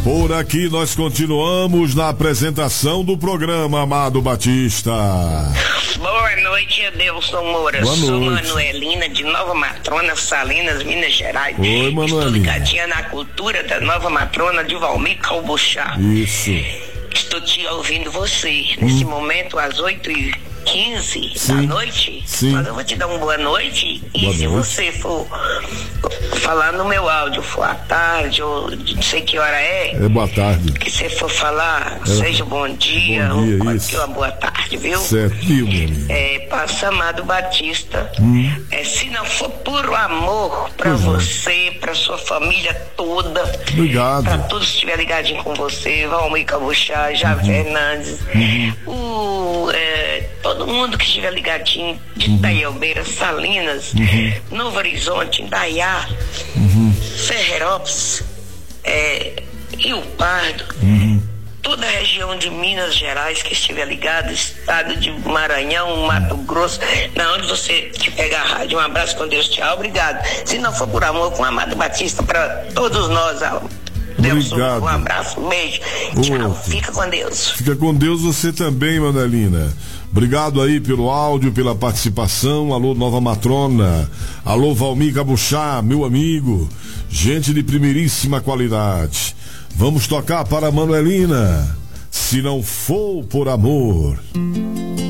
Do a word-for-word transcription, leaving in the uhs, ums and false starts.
Por aqui nós continuamos na apresentação do programa, Amado Batista. Boa noite, Adelson Moura. Boa Sou noite. Manuelina de Nova Matrona, Salinas, Minas Gerais. Oi, Manuelina. Estou ligadinha na cultura da Nova Matrona de Valmir Calbuchá. Isso. Estou te ouvindo você nesse hum. momento às oito e quinze da noite. Sim. Mas eu vou te dar uma boa noite. E boa se noite. você for falar no meu áudio, for à tarde ou não sei que hora é. É boa tarde. Que você for falar, é. seja bom dia, bom dia, ou isso. uma boa tarde, viu? Certo, viu, meu amigo? É, passa Amado Batista. Hum. É, se não for puro amor pra uhum. você, pra sua família toda. Obrigado. Pra todos que estiver ligadinho com você, Valmir Calbuchá, Javé uhum. Hernandes, uhum. o, é, todo mundo que estiver ligadinho de uhum. Itaielbeira, Salinas, uhum. Novo Horizonte, Indaiá, uhum. Ferreirópolis, é, Rio Pardo, uhum. toda a região de Minas Gerais que estiver ligado, estado de Maranhão, Mato Grosso, na onde você que pega a rádio. Um abraço, com Deus, tchau, obrigado. Se não for por amor, com Amado Batista, para todos nós, Deus, obrigado. Um abraço, um beijo, tchau, Outro. Fica com Deus. Fica com Deus você também, Manuelina. Obrigado aí pelo áudio, pela participação. Alô, Nova Matrona. Alô, Valmir Calbuchá, meu amigo. Gente de primeiríssima qualidade. Vamos tocar para a Manuelina. Se não for por amor.